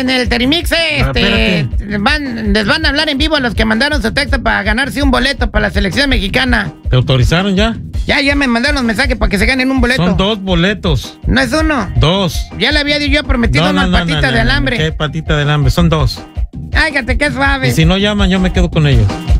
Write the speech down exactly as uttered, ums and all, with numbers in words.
en el Terimix, eh, Ah, este, van, les van a hablar en vivo a los que mandaron su texto para ganarse un boleto para la selección mexicana. ¿Te autorizaron ya? Ya, ya me mandaron los mensajes para que se ganen un boleto. Son dos boletos. No es uno. Dos. Ya le había yo prometido No, no, unas no, patitas no, no, de no, alambre. ¿Qué patita de alambre? Son dos. Ay, que qué suave. Y si no llaman, yo me quedo con ellos.